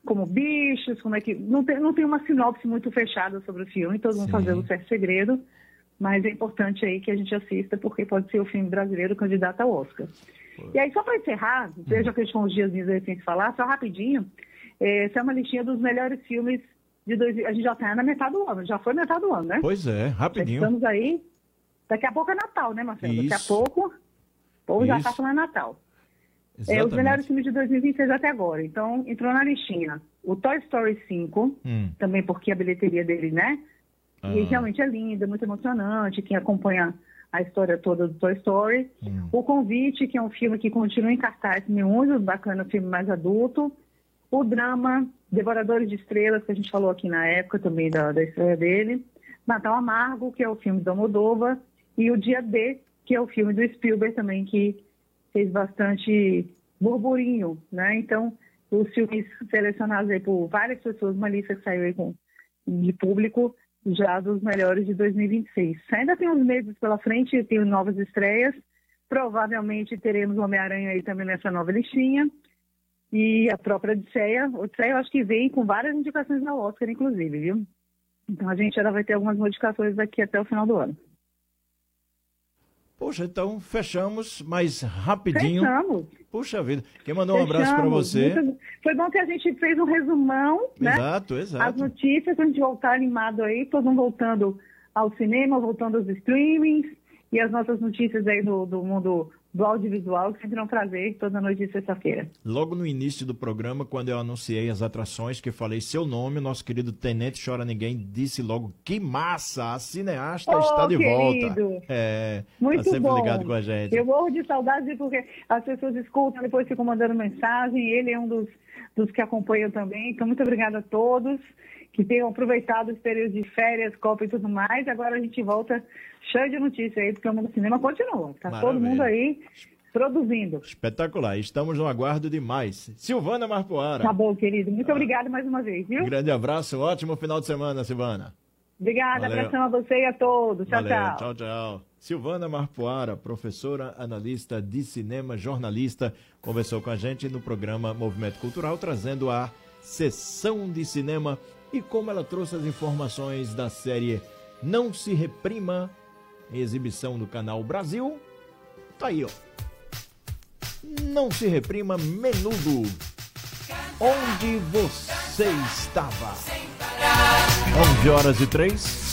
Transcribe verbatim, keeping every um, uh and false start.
como bichos, como é que... Não tem, não tem uma sinopse muito fechada sobre o filme, todos vão fazer um certo segredo, mas é importante aí que a gente assista, porque pode ser o filme brasileiro candidato ao Oscar. Foi. E aí, só para encerrar, hum. veja que estão uns dias sem se falar, só rapidinho, é, essa é uma listinha dos melhores filmes de dois... A gente já está na metade do ano, já foi metade do ano, né? Pois é, rapidinho. Estamos aí, daqui a pouco é Natal, né, Marcelo? Isso. Daqui a pouco, o povo já está falando Natal. É, os melhores filmes de dois mil e vinte e seis até agora. Então, entrou na listinha o Toy Story cinco, hum. também porque a bilheteria dele, né? Ah. E realmente é linda, muito emocionante. Quem acompanha a história toda do Toy Story. Hum. O Convite, que é um filme que continua em cartaz, muito bacana, um filme mais adulto. O drama Devoradores de Estrelas, que a gente falou aqui na época também da, da estreia dele. Natal Amargo, que é o filme da Moldova. E o Dia D, que é o filme do Spielberg também, que fez bastante burburinho, né? Então, os filmes selecionados aí por várias pessoas, uma lista que saiu aí com, de público, já dos melhores de dois mil e vinte e seis. Ainda tem uns meses pela frente, tem novas estreias, provavelmente teremos Homem-Aranha aí também nessa nova listinha, e a própria Odisseia. Odisseia eu acho que vem com várias indicações na Oscar, inclusive, viu? Então a gente ainda vai ter algumas modificações daqui até o final do ano. Poxa, então fechamos, mas rapidinho. Fechamos. Puxa vida. Quem mandou um fechamos. abraço para você? Muito... Foi bom que a gente fez um resumão, né? Exato, exato. As notícias, a gente voltar animado aí, todo mundo voltando ao cinema, voltando aos streamings, e as nossas notícias aí do, do mundo do audiovisual, que sempre é um prazer, toda noite de sexta-feira. Logo no início do programa, quando eu anunciei as atrações, que falei seu nome, o nosso querido Tenente Chora Ninguém disse logo, que massa, a cineasta oh, está de querido. volta. É, muito tá sempre bom. ligado com a gente. Eu morro de saudade porque as pessoas escutam, depois ficam mandando mensagem, ele é um dos, dos que acompanham também, então muito obrigada a todos que tenham aproveitado os períodos de férias, Copa e tudo mais. Agora a gente volta cheio de notícias aí, porque o mundo do cinema continua. Está todo mundo aí produzindo. Espetacular. Estamos no aguardo demais. Silvana Marpoara. Tá bom, querido. Muito ah. obrigada mais uma vez, viu? Um grande abraço. Um ótimo final de semana, Silvana. Obrigada. Abração a você e a todos. Tchau, Valeu. tchau. Tchau, tchau. Silvana Marpoara, professora, analista de cinema, jornalista, conversou com a gente no programa Movimento Cultural, trazendo a sessão de cinema e como ela trouxe as informações da série Não Se Reprima, em exibição no Canal Brasil. Tá aí, ó. Não Se Reprima, Menudo. Onde você estava? onze horas e três.